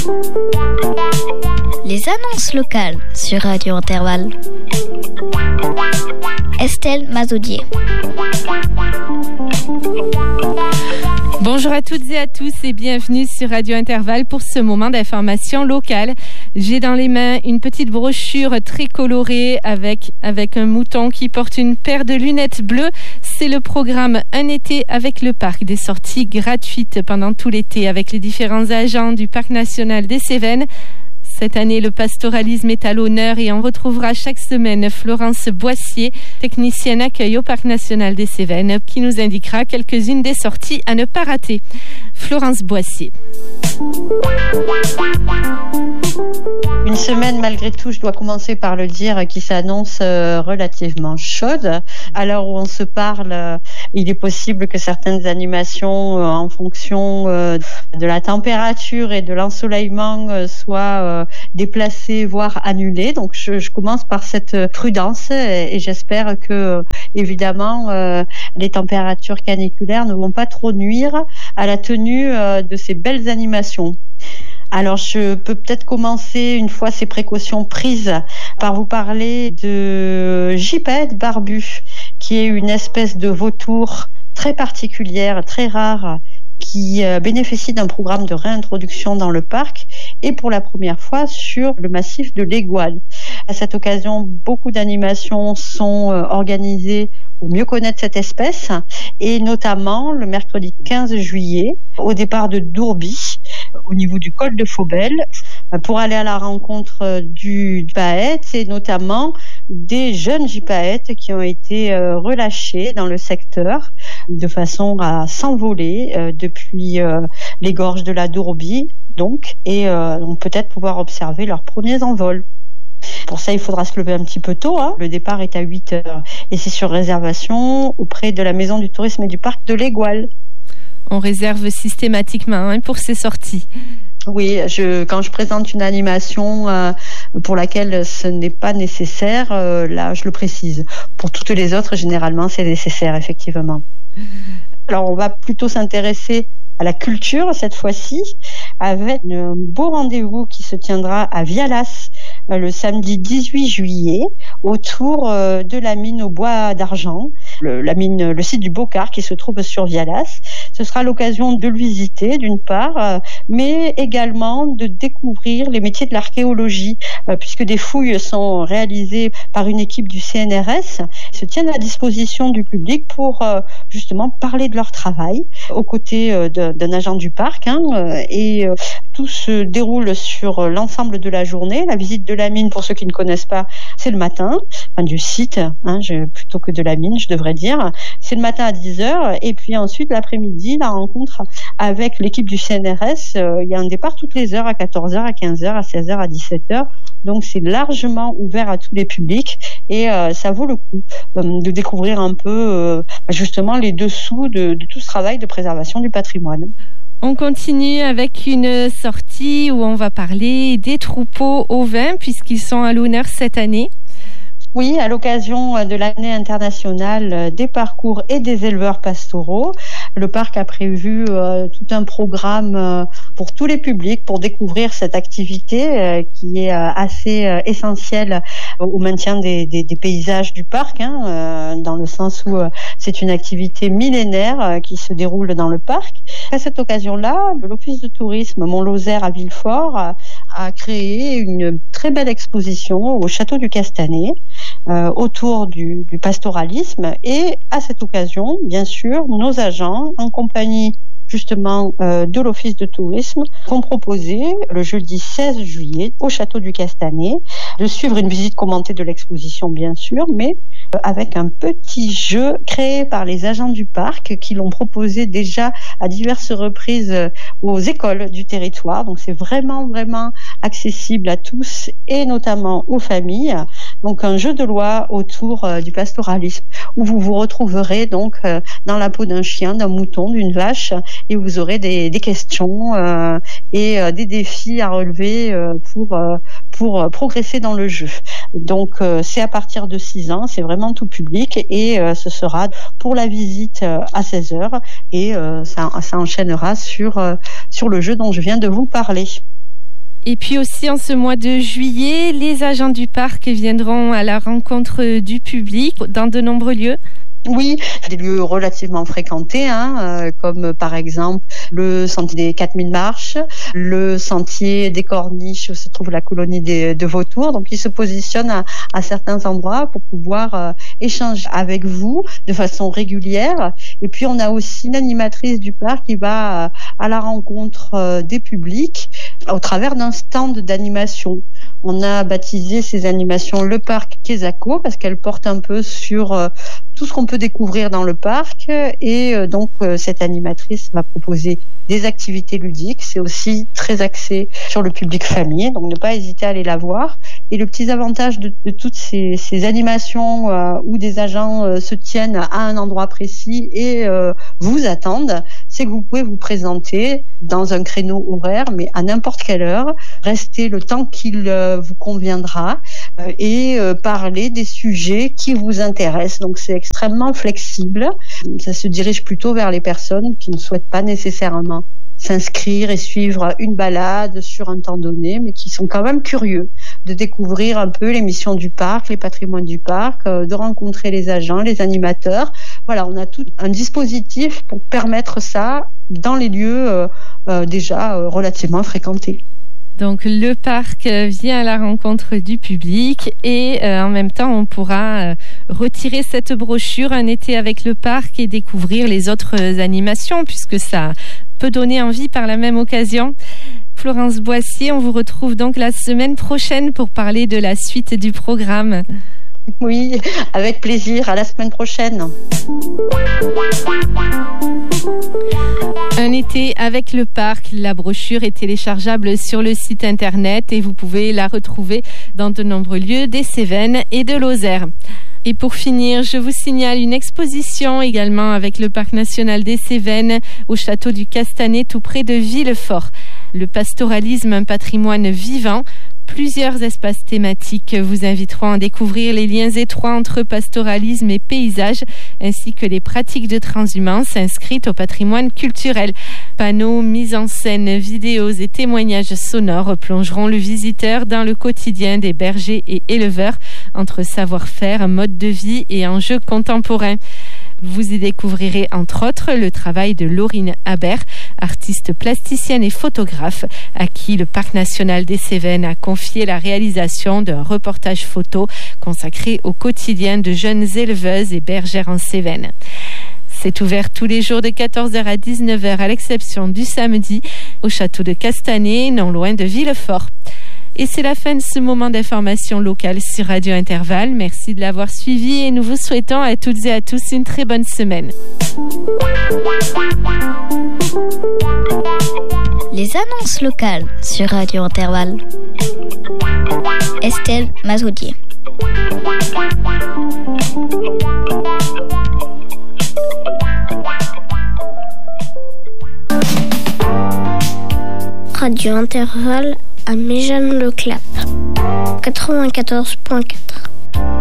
Les annonces locales sur Radio Intervalle. Estelle Mazaudier. Bonjour à toutes et à tous et bienvenue sur Radio Intervalle pour ce moment d'information locale. J'ai dans les mains une petite brochure très colorée avec un mouton qui porte une paire de lunettes bleues. C'est le programme Un été avec le parc, des sorties gratuites pendant tout l'été avec les différents agents du Parc national des Cévennes. Cette année, le pastoralisme est à l'honneur et on retrouvera chaque semaine Florence Boissier, technicienne accueil au Parc national des Cévennes, qui nous indiquera quelques-unes des sorties à ne pas rater. Florence Boissier. Une semaine, malgré tout, je dois commencer par le dire, qui s'annonce relativement chaude. À l'heure où on se parle, il est possible que certaines animations, en fonction de la température et de l'ensoleillement, soient déplacées, voire annulées. Donc, je commence par cette prudence et j'espère que, évidemment, les températures caniculaires ne vont pas trop nuire à la tenue de ces belles animations. Alors, je peux peut-être commencer, une fois ces précautions prises, par vous parler de gypaète barbu, qui est une espèce de vautour très particulière, très rare, qui bénéficie d'un programme de réintroduction dans le parc et pour la première fois sur le massif de l'Égual. À cette occasion, beaucoup d'animations sont organisées pour mieux connaître cette espèce et notamment le mercredi 15 juillet, au départ de Dourbis, au niveau du col de Faubel, pour aller à la rencontre du gypaète et notamment des jeunes gypaètes qui ont été relâchés dans le secteur de façon à s'envoler depuis les gorges de la Dourbie, donc, et peut-être pouvoir observer leurs premiers envols. Pour ça, il faudra se lever un petit peu tôt. Le départ est à 8h et c'est sur réservation auprès de la Maison du tourisme et du parc de l'Égual. On réserve systématiquement pour ces sorties. Oui, quand je présente une animation pour laquelle ce n'est pas nécessaire, là, je le précise. Pour toutes les autres, généralement, c'est nécessaire, effectivement. Alors, on va plutôt s'intéresser à la culture cette fois-ci, avec un beau rendez-vous qui se tiendra à Vialas le samedi 18 juillet autour de la mine au bois d'argent, le site du Bocard qui se trouve sur Vialas. Ce sera l'occasion de le visiter d'une part, mais également de découvrir les métiers de l'archéologie, puisque des fouilles sont réalisées par une équipe du CNRS, qui se tiennent à disposition du public pour justement parler de leur travail aux côtés d'un agent du parc, et tout se déroule sur l'ensemble de la journée. La visite de la mine, pour ceux qui ne connaissent pas, c'est le matin, du site, plutôt que de la mine, je devrais dire. C'est le matin à 10h, et puis ensuite, l'après-midi, la rencontre avec l'équipe du CNRS. Il y a un départ toutes les heures, à 14h, à 15h, à 16h, à 17h. Donc, c'est largement ouvert à tous les publics, et ça vaut le coup de découvrir un peu, justement, les dessous de tout ce travail de préservation du patrimoine. On continue avec une sortie où on va parler des troupeaux ovins puisqu'ils sont à l'honneur cette année. Oui, à l'occasion de l'année internationale des parcours et des éleveurs pastoraux, le parc a prévu tout un programme pour tous les publics pour découvrir cette activité qui est assez essentielle au maintien des paysages du parc, dans le sens où c'est une activité millénaire qui se déroule dans le parc. À cette occasion-là, l'Office de tourisme Mont-Lozère à Villefort a créé une très belle exposition au château du Castanet autour du pastoralisme, et à cette occasion, bien sûr, nos agents, en compagnie justement de l'Office de tourisme, vont proposer le jeudi 16 juillet au château du Castanet de suivre une visite commentée de l'exposition, bien sûr, mais avec un petit jeu créé par les agents du parc qui l'ont proposé déjà à diverses reprises aux écoles du territoire. Donc c'est vraiment accessible à tous et notamment aux familles. Donc un jeu de loi autour du pastoralisme où vous vous retrouverez donc dans la peau d'un chien, d'un mouton, d'une vache, et vous aurez des questions et des défis à relever pour progresser dans le jeu. Donc c'est à partir de 6 ans, c'est vraiment tout public, et ce sera pour la visite à 16h, et ça enchaînera sur le jeu dont je viens de vous parler. Et puis aussi en ce mois de juillet, les agents du parc viendront à la rencontre du public dans de nombreux lieux. Oui, des lieux relativement fréquentés, comme par exemple le sentier des 4000 marches, le sentier des Corniches où se trouve la colonie de vautours. Donc, ils se positionnent à certains endroits pour pouvoir échanger avec vous de façon régulière. Et puis, on a aussi l'animatrice du parc qui va à la rencontre des publics au travers d'un stand d'animation. On a baptisé ces animations le parc Quesaco parce qu'elles portent un peu sur tout ce qu'on peut découvrir dans le parc et donc cette animatrice va proposer des activités ludiques. C'est aussi très axé sur le public famille, donc ne pas hésiter à aller la voir. Et le petit avantage de toutes ces animations où des agents se tiennent à un endroit précis et vous attendent, c'est que vous pouvez vous présenter dans un créneau horaire, mais à n'importe quelle heure, rester le temps qu'il vous conviendra et parler des sujets qui vous intéressent. Donc c'est extrêmement flexible. Ça se dirige plutôt vers les personnes qui ne souhaitent pas nécessairement s'inscrire et suivre une balade sur un temps donné, mais qui sont quand même curieux de découvrir un peu les missions du parc, les patrimoines du parc, de rencontrer les agents, les animateurs. Voilà, on a tout un dispositif pour permettre ça dans les lieux déjà relativement fréquentés. Donc le parc vient à la rencontre du public et en même temps on pourra retirer cette brochure Un été avec le parc et découvrir les autres animations puisque ça peut donner envie par la même occasion. Florence Boissier, on vous retrouve donc la semaine prochaine pour parler de la suite du programme. Oui, avec plaisir. À la semaine prochaine. Un été avec le parc. La brochure est téléchargeable sur le site internet et vous pouvez la retrouver dans de nombreux lieux des Cévennes et de Lozère. Et pour finir, je vous signale une exposition également avec le Parc national des Cévennes au château du Castanet tout près de Villefort. Le pastoralisme, un patrimoine vivant. Plusieurs espaces thématiques vous inviteront à découvrir les liens étroits entre pastoralisme et paysage, ainsi que les pratiques de transhumance inscrites au patrimoine culturel. Panneaux, mises en scène, vidéos et témoignages sonores plongeront le visiteur dans le quotidien des bergers et éleveurs, entre savoir-faire, mode de vie et enjeux contemporains. Vous y découvrirez entre autres le travail de Laurine Habert, artiste plasticienne et photographe, à qui le Parc national des Cévennes a confié la réalisation d'un reportage photo consacré au quotidien de jeunes éleveuses et bergères en Cévennes. C'est ouvert tous les jours de 14h à 19h à l'exception du samedi au château de Castanet, non loin de Villefort. Et c'est la fin de ce moment d'information locale sur Radio Interval. Merci de l'avoir suivi et nous vous souhaitons à toutes et à tous une très bonne semaine. Les annonces locales sur Radio Interval. Estelle Mazoudier. Radio Interval à Méjeanne-le-Clap 94.4.